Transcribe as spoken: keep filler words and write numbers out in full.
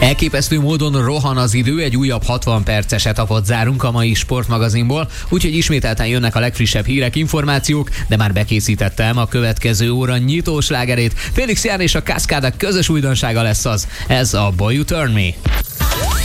Elképesztő módon rohan az idő, egy újabb hatvan perces etapot zárunk a mai sportmagazinból, úgyhogy ismételten jönnek a legfrissebb hírek, információk, de már bekészítettem a következő óra nyitó slágerét. Félix Ján és a Cascada közös újdonsága lesz az. Ez a Boy You Turn Me.